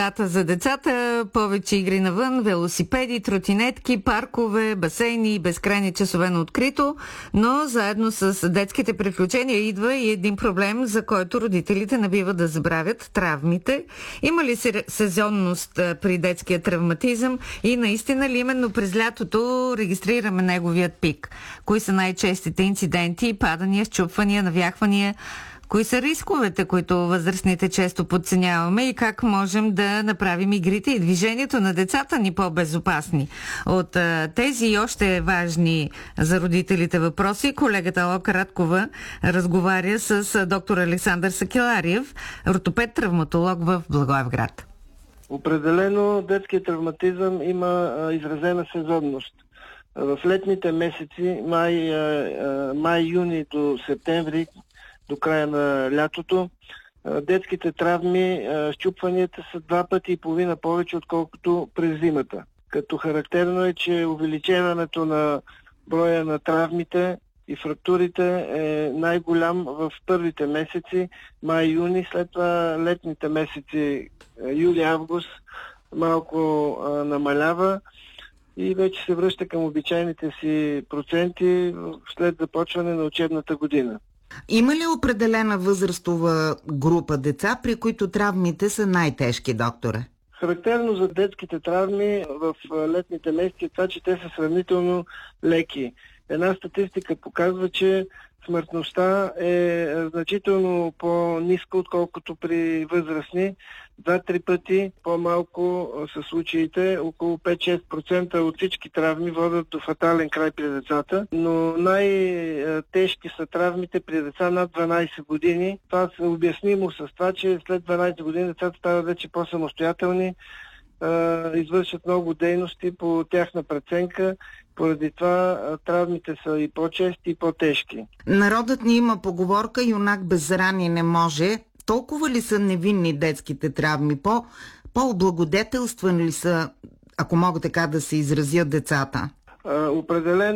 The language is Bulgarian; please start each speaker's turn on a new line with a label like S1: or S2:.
S1: За децата повече игри навън, велосипеди, тротинетки, паркове, басейни и безкрайни часове на открито, но заедно с детските приключения идва и един проблем, за който родителите не бива да забравят – травмите. Има ли сезонност при детския травматизъм и наистина ли именно през лятото регистрираме неговият пик? Кои са най-честите инциденти, падания, счупвания, навяхвания? Кои са рисковете, които възрастните често подценяваме и как можем да направим игрите и движението на децата ни по-безопасни? От тези и още важни за родителите въпроси, колегата Алока Радкова разговаря с доктор Александър Сакелариев, ортопед-травматолог в Благоевград.
S2: Определено детският травматизъм има изразена сезонност. В летните месеци, май-юни до септември, до края на лятото, детските травми, счупванията са 2,5 пъти повече, отколкото през зимата. Като характерно е, че увеличаването на броя на травмите и фрактурите е най-голям в първите месеци, май-юни, след това летните месеци, юли-август, малко намалява и вече се връща към обичайните си проценти след започване на учебната година.
S3: Има ли определена възрастова група деца, при които травмите са най-тежки, докторе?
S2: Характерно за детските травми в летните месеци е това, че те са сравнително леки. Една статистика показва, че смъртността е значително по-ниска, отколкото при възрастни. 2-3 пъти по-малко са случаите. Около 5-6% от всички травми водят до фатален край при децата, но най-тежки са травмите при деца над 12 години. Това е обяснимо с това, че след 12 години децата стават вече по-самостоятелни, извършват много дейности по тяхна преценка. Поради това травмите са и по-чести, и по-тежки.
S3: Народът ни има поговорка "юнак без рани не може". Толкова ли са невинни детските травми? По-облагодетелствани ли са, ако мога така да се изразят, децата?
S2: Определено